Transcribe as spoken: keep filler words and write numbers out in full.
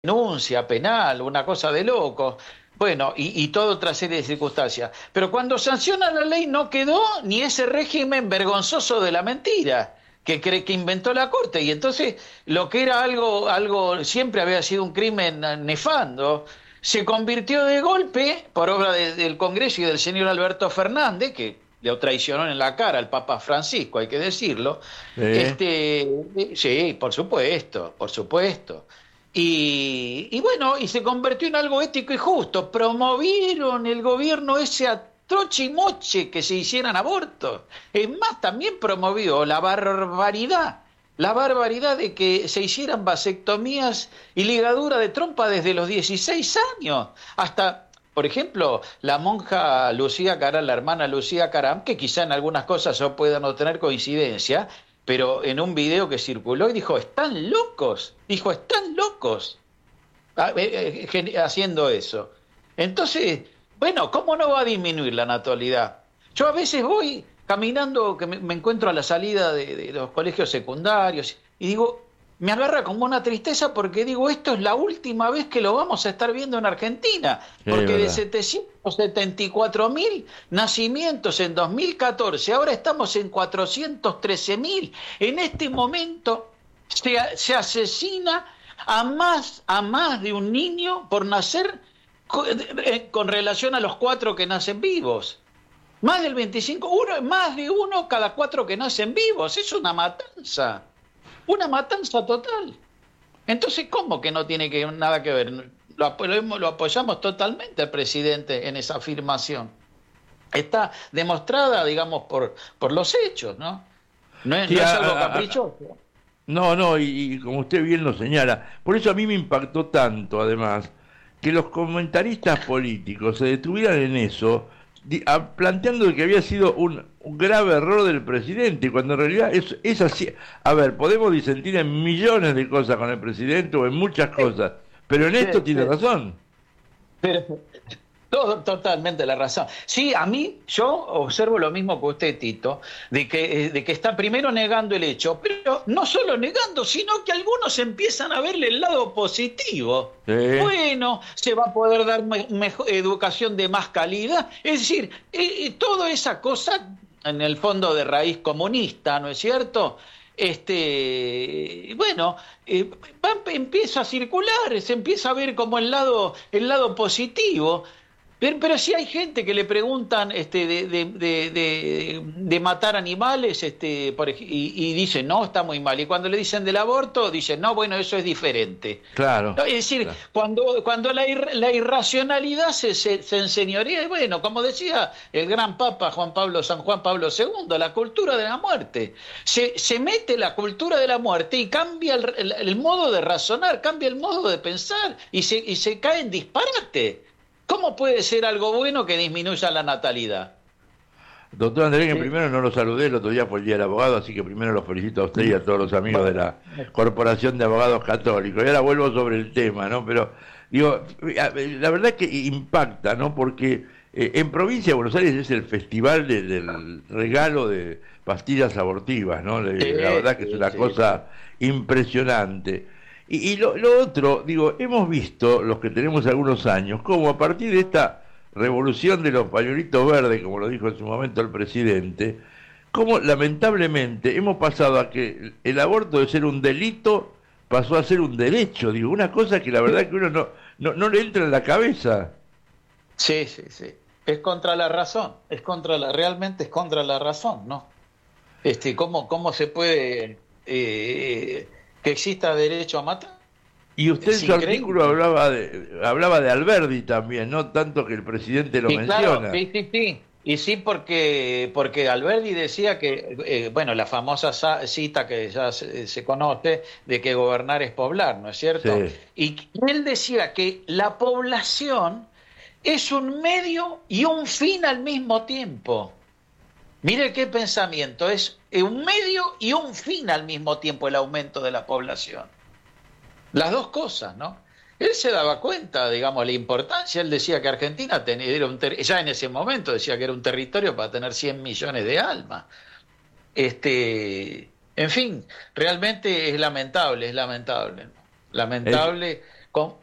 denuncia penal, una cosa de loco. Bueno, y, y toda otra serie de circunstancias. Pero cuando sanciona la ley no quedó ni ese régimen vergonzoso de la mentira que cree que inventó la Corte. Y entonces lo que era algo, algo siempre había sido un crimen nefando, se convirtió de golpe, por obra de, del Congreso y del señor Alberto Fernández, que le traicionó en la cara al Papa Francisco, hay que decirlo. ¿Eh? Este, sí, por supuesto, por supuesto. Y, y bueno, y se convirtió en algo ético y justo. Promovieron el gobierno ese a troche y moche que se hicieran abortos. Es más, también promovió la barbaridad, la barbaridad de que se hicieran vasectomías y ligadura de trompa desde los dieciséis años. Hasta, por ejemplo, la monja Lucía Caram, la hermana Lucía Caram, que quizá en algunas cosas yo pueda no tener coincidencia, pero en un video que circuló y dijo, están locos, dijo, están locos haciendo eso. Entonces, bueno, ¿cómo no va a disminuir la natalidad? Yo a veces voy caminando, que me, me encuentro a la salida de, de los colegios secundarios, y digo, me agarra como una tristeza porque digo, esto es la última vez que lo vamos a estar viendo en Argentina, porque de setecientos setenta y cuatro mil nacimientos en dos mil catorce, ahora estamos en cuatrocientos trece mil. En este momento se, se asesina a más, a más de un niño por nacer con, con relación a los cuatro que nacen vivos. Más del veinticinco, uno, más de uno cada cuatro que nacen vivos. Es una matanza. Una matanza total. Entonces, ¿cómo que no tiene que, nada que ver? Lo, apo lo apoyamos totalmente al presidente en esa afirmación. Está demostrada, digamos, por, por los hechos, ¿no? No es, Sí, no es a, algo a, caprichoso. no, no, y, y como usted bien lo señala, por eso a mí me impactó tanto, además, que los comentaristas políticos se detuvieran en eso, di, a, planteando que había sido un, un grave error del presidente, cuando en realidad es, es así. A ver, podemos disentir en millones de cosas con el presidente o en muchas cosas, pero en Sí, esto tiene sí. razón. Pero, todo, totalmente la razón. Sí, a mí, yo observo lo mismo que usted, Tito, de que, de que está primero negando el hecho, pero no solo negando, sino que algunos empiezan a verle el lado positivo. Sí. Bueno, se va a poder dar me mejor educación de más calidad. Es decir, eh, toda esa cosa, en el fondo de raíz comunista, ¿no es cierto? Este, bueno, eh, va, empieza a circular, se empieza a ver como el lado, el lado positivo. Pero, pero si hay gente que le preguntan este, de, de, de, de, de matar animales este, por, y, y dicen, no, está muy mal. Y cuando le dicen del aborto, dicen, no, bueno, eso es diferente. Claro. Es decir, Claro. cuando, cuando la, ir, la irracionalidad se, se, se enseñorea, bueno, como decía el gran Papa Juan Pablo, San Juan Pablo segundo, la cultura de la muerte. Se, se mete la cultura de la muerte y cambia el, el, el modo de razonar, cambia el modo de pensar y se, y se cae en disparate. ¿Cómo puede ser algo bueno que disminuya la natalidad? Doctor Andrés, que Sí. primero no lo saludé, el otro día fue el Día del Abogado, así que primero lo felicito a usted y a todos los amigos de la Corporación de Abogados Católicos. Y ahora vuelvo sobre el tema, ¿no? Pero, digo, la verdad es que impacta, ¿no? Porque eh, en provincia de Buenos Aires es el festival de, del regalo de pastillas abortivas, ¿no? Sí, La verdad que es sí, una sí, cosa impresionante. Y, y lo, lo otro, digo, hemos visto, los que tenemos algunos años, cómo a partir de esta revolución de los pañuelitos verdes, como lo dijo en su momento el presidente, cómo lamentablemente hemos pasado a que el aborto de ser un delito pasó a ser un derecho, digo, una cosa que la verdad que uno no, no, no le entra en la cabeza. sí, sí, sí. Es contra la razón, es contra la, realmente es contra la razón, ¿no? Este, ¿cómo, cómo se puede eh, que exista derecho a matar? Y usted en Es su artículo increíble. hablaba de, hablaba de Alberdi también, no tanto que el presidente lo Y claro, menciona. sí, sí, sí. Y sí, porque, porque Alberdi decía que, eh, bueno, la famosa cita que ya se, se conoce, de que gobernar es poblar, ¿no es cierto? Sí. Y él decía que la población es un medio y un fin al mismo tiempo. Mire qué pensamiento, es un medio y un fin al mismo tiempo el aumento de la población. Las dos cosas, ¿no? Él se daba cuenta, digamos, la importancia. Él decía que Argentina tenía, era un ter- ya en ese momento decía que era un territorio para tener cien millones de almas. Este, en fin, realmente es lamentable, es lamentable, ¿no? Es, Lamentable con,